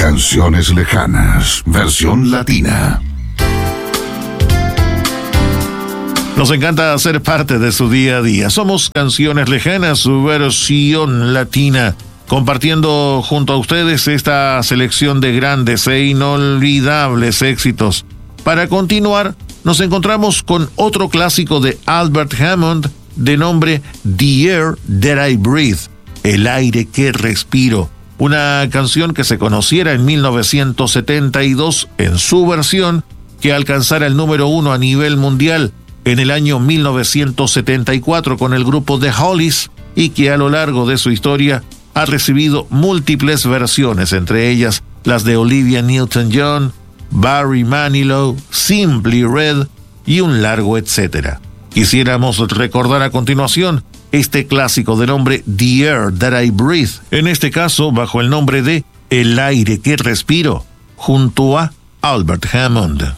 Canciones lejanas, versión latina. Nos encanta ser parte de su día a día. Somos Canciones Lejanas, su versión latina, compartiendo junto a ustedes esta selección de grandes e inolvidables éxitos. Para continuar, nos encontramos con otro clásico de Albert Hammond de nombre The Air That I Breathe, El aire que respiro. Una canción que se conociera en 1972 en su versión, que alcanzara el número 1 a nivel mundial en el año 1974 con el grupo The Hollies, y que a lo largo de su historia ha recibido múltiples versiones, entre ellas las de Olivia Newton-John, Barry Manilow, Simply Red y un largo etcétera. Quisiéramos recordar a continuación este clásico de nombre The Air That I Breathe, en este caso bajo el nombre de El aire que respiro, junto a Albert Hammond.